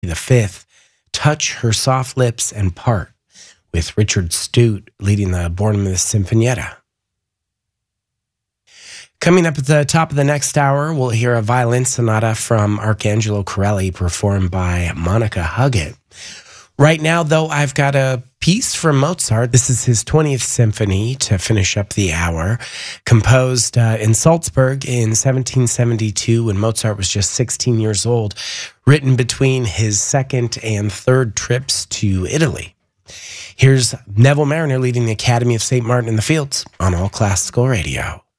the fifth, Touch Her Soft Lips and Part, with Richard Stute leading the Bornemann Sinfonietta. Coming up at the top of the next hour, we'll hear a violin sonata from Arcangelo Corelli performed by Monica Huggett. Right now, though, I've got a piece from Mozart. This is his 20th symphony to finish up the hour, composed in Salzburg in 1772 when Mozart was just 16 years old, written between his second and third trips to Italy. Here's Neville Marriner leading the Academy of St. Martin in the Fields on All Classical Radio.